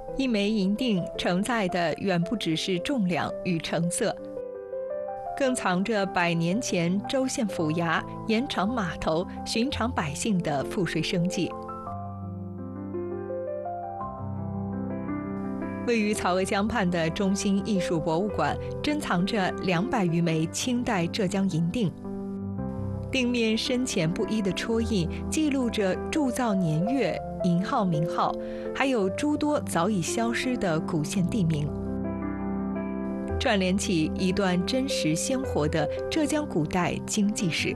一枚银锭承载的远不只是重量与成色，更藏着100年前州县府衙、盐场码头、寻常百姓的赋税生计。位于曹娥江畔的中心艺术博物馆珍藏着200余枚清代浙江银锭，锭面深浅不一的戳印记录着铸造年月、银号名号，还有诸多早已消失的古县地名，串联起一段真实鲜活的浙江古代经济史。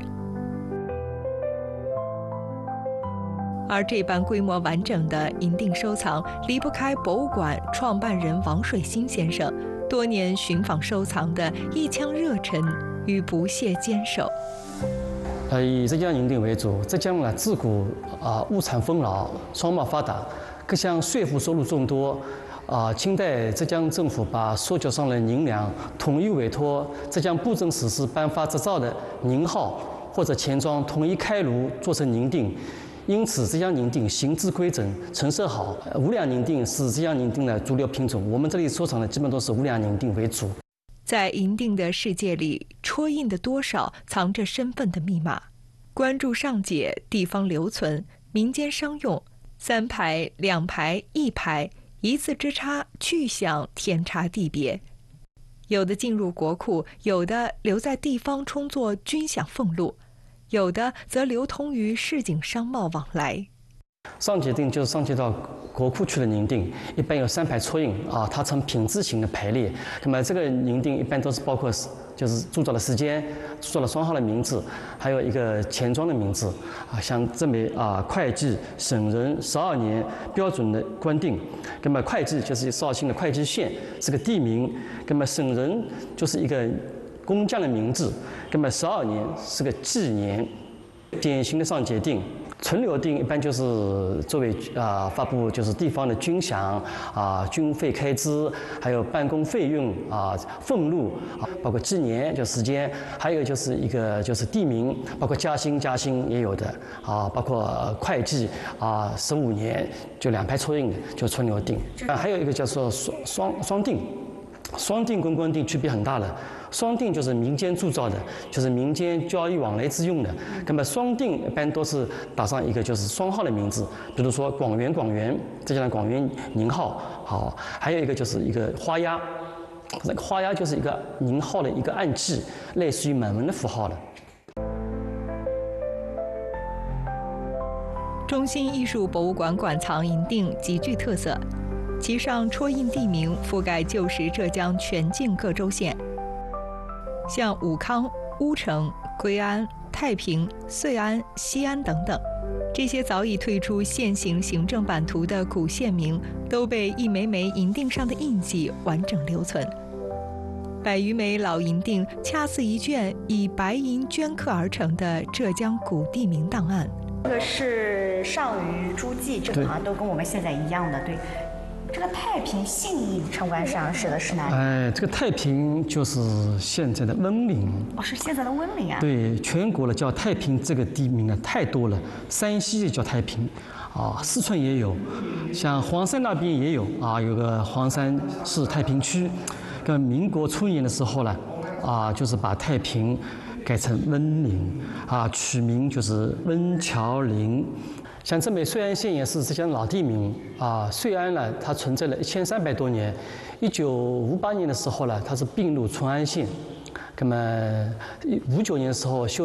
而这般规模完整的银锭收藏，离不开博物馆创办人王水新先生多年寻访收藏的一腔热忱与不懈坚守。 以浙江银锭为主，浙江呢自古物产丰饶，商贸发达，各项税赋收入众多。清代浙江政府把所缴上的银两统一委托浙江布政使司颁发执照的银号或者钱庄统一开炉做成银锭。因此，浙江银锭形制规整，成色好。5两银锭是浙江银锭的主流品种，我们这里收藏的基本都是5两银锭为主。 在银锭的世界里，戳印的多少藏着身份的密码。官注上解，地方留存，民间商用，3排、2排、1排，一字之差，去向天差地别。有的进入国库，有的留在地方充作军饷俸禄，有的则流通于市井商贸往来。 上解锭就是上解到国库去的银锭，一般有3排戳印它呈品字形的排列。那么这个银锭一般都是包括就是铸造的时间、铸造的双号的名字，还有一个钱庄的名字像这枚会稽省人12年标准的官锭。那么会稽就是绍兴的会稽县是个地名，那么省人就是一个工匠的名字，那么12年是个纪年。典型的上解锭，存留锭一般就是作为发布就是地方的军饷军费开支，还有办公费用俸禄包括纪年就时间，还有就是一个就是地名，包括嘉兴也有的包括会稽15年就2排戳印的就存留锭。还有一个叫做双锭。双锭跟官锭区别很大的，双锭就是民间铸造的，就是民间交易往来之用的。那么双锭一般都是打上一个就是双号的名字，比如说广元，浙江的广元银号，还有一个就是一个花押，这个花押就是一个银号的一个暗记，类似于满文的符号的。 中心艺术博物馆馆藏银锭极具特色，其上戳印地名覆盖旧时浙江全境各州县，像武康、乌城、归安、太平、遂安、西安等等，这些早已退出现行行政版图的古县名，都被一枚枚银锭上的印记完整留存。100余枚老银锭，恰似一卷以白银镌刻而成的浙江古地名档案。 这个是上虞、诸暨，这个好像都跟我们现在一样的，对。这个太平信义城关上指的是哪里？ 这个太平就是现在的温陵。 是现在的温陵啊。 对，全国的叫太平这个地名呢太多了，山西也叫太平，四川也有，像黄山那边也有有个黄山市太平区。跟民国初年的时候呢，就是把太平改成温陵，取名就是温桥陵。像这枚遂安县也是浙江老地名遂安呢，它存在了1300多年。1958年的时候呢，它是并入淳安县。那么59年的时候修